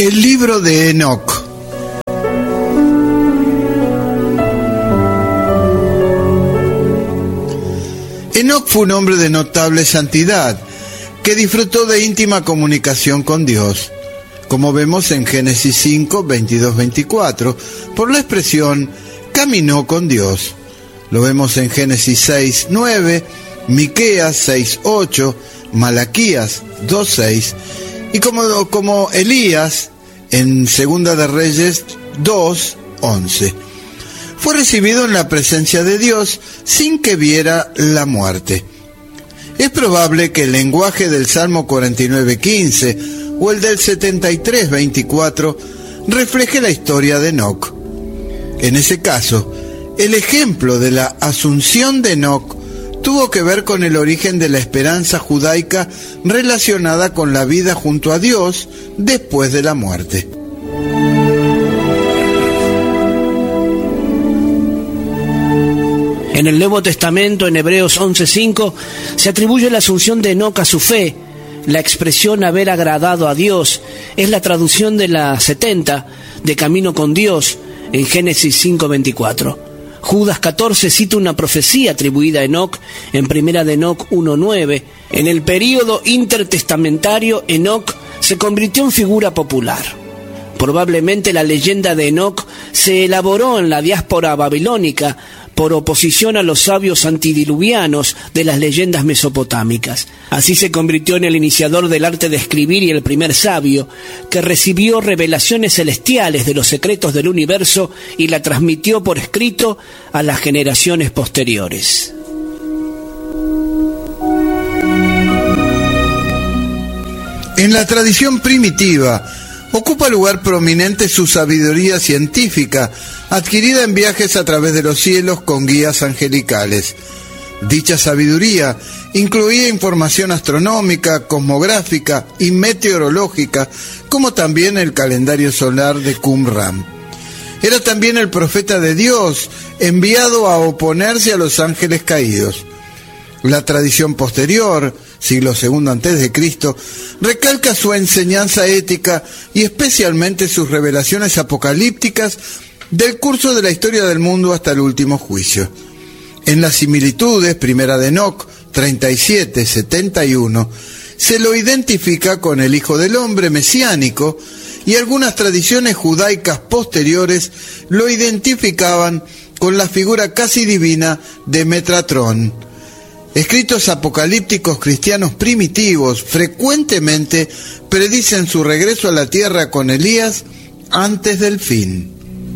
El libro de Enoc. Enoc fue un hombre de notable santidad, que disfrutó de íntima comunicación con Dios, como vemos en Génesis 5, 22-24, por la expresión caminó con Dios. Lo vemos en Génesis 6, 9, Miqueas 6, 8, Malaquías 2, 6, y como Elías en Segunda de Reyes 2, 11. Fue recibido en la presencia de Dios sin que viera la muerte. Es probable que el lenguaje del Salmo 49:15 o el del 73:24 refleje la historia de Enoc. En ese caso, el ejemplo de la asunción de Enoc tuvo que ver con el origen de la esperanza judaica relacionada con la vida junto a Dios después de la muerte. En el Nuevo Testamento, en Hebreos 11:5, se atribuye la asunción de Enoc a su fe. La expresión haber agradado a Dios es la traducción de la 70 de Camino con Dios en Génesis 5:24. Judas 14 cita una profecía atribuida a Enoc en Primera de Enoc 1:9. En el período intertestamentario, Enoc se convirtió en figura popular. Probablemente la leyenda de Enoc se elaboró en la diáspora babilónica por oposición a los sabios antidiluvianos de las leyendas mesopotámicas. Así se convirtió en el iniciador del arte de escribir y el primer sabio, que recibió revelaciones celestiales de los secretos del universo y la transmitió por escrito a las generaciones posteriores. En la tradición primitiva, ocupa lugar prominente su sabiduría científica, adquirida en viajes a través de los cielos con guías angelicales. Dicha sabiduría incluía información astronómica, cosmográfica y meteorológica, como también el calendario solar de Qumran. Era también el profeta de Dios, enviado a oponerse a los ángeles caídos. La tradición posterior, siglo II a.C., recalca su enseñanza ética y especialmente sus revelaciones apocalípticas del curso de la historia del mundo hasta el último juicio. En las similitudes, Primera de Enoc 37:71, se lo identifica con el Hijo del Hombre mesiánico, y algunas tradiciones judaicas posteriores lo identificaban con la figura casi divina de Metatron. Escritos apocalípticos cristianos primitivos frecuentemente predicen su regreso a la tierra con Elías antes del fin.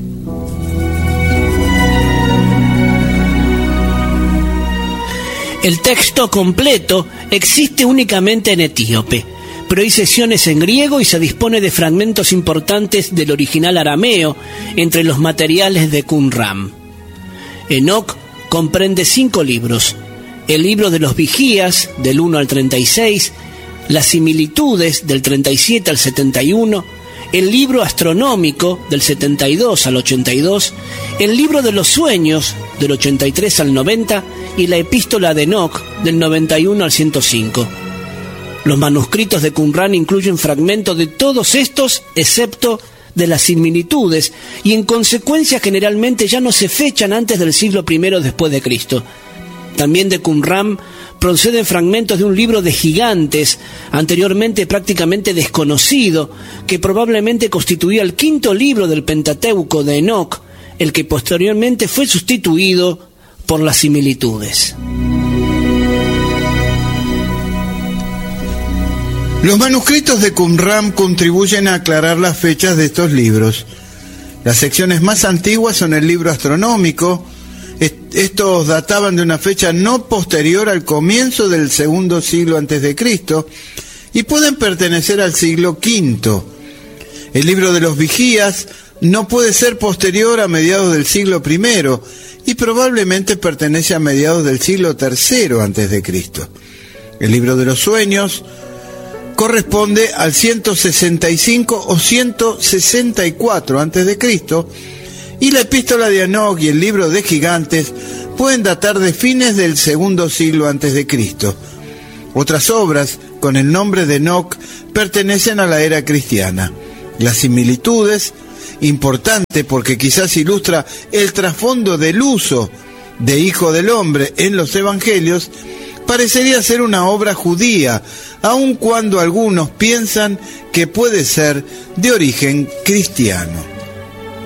El texto completo existe únicamente en etíope, pero hay sesiones en griego y se dispone de fragmentos importantes del original arameo entre los materiales de Qumran. Enoc comprende 5 libros: el libro de los vigías, del 1 al 36, las similitudes, del 37 al 71, el libro astronómico, del 72 al 82, el libro de los sueños, del 83 al 90, y la epístola de Enoc, del 91 al 105. Los manuscritos de Qumran incluyen fragmentos de todos estos, excepto de las similitudes, y en consecuencia generalmente ya no se fechan antes del siglo I después de Cristo. También de Qumran proceden fragmentos de un libro de gigantes, anteriormente prácticamente desconocido, que probablemente constituía el 5º libro del Pentateuco de Enoc, el que posteriormente fue sustituido por las similitudes. Los manuscritos de Qumran contribuyen a aclarar las fechas de estos libros. Las secciones más antiguas son el libro astronómico. Estos databan de una fecha no posterior al comienzo del segundo siglo antes de Cristo y pueden pertenecer al siglo V. El libro de los vigías no puede ser posterior a mediados del siglo I y probablemente pertenece a mediados del siglo III antes de Cristo. El libro de los sueños corresponde al 165 o 164 antes de Cristo, y la epístola de Enoc y el libro de gigantes pueden datar de fines del segundo siglo antes de Cristo. Otras obras con el nombre de Enoc pertenecen a la era cristiana. Las similitudes, importante porque quizás ilustra el trasfondo del uso de Hijo del Hombre en los evangelios, parecería ser una obra judía, aun cuando algunos piensan que puede ser de origen cristiano.